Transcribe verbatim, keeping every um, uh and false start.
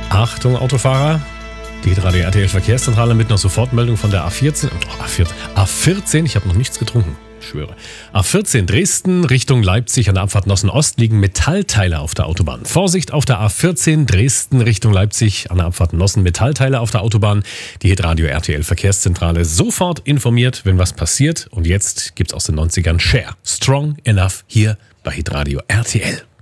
Achtung, Autofahrer. Die Hitradio R T L Verkehrszentrale mit einer Sofortmeldung von der A vierzehn. Oh, A vierzehn, A vierzehn, ich habe noch nichts getrunken. Ich schwöre. A vierzehn Dresden Richtung Leipzig an der Abfahrt Nossen Ost liegen Metallteile auf der Autobahn. Vorsicht auf der A vierzehn Dresden Richtung Leipzig an der Abfahrt Nossen, Metallteile auf der Autobahn. Die Hitradio R T L Verkehrszentrale sofort informiert, wenn was passiert. Und jetzt gibt's aus den neunzigern Cher. Strong Enough hier bei Hitradio R T L.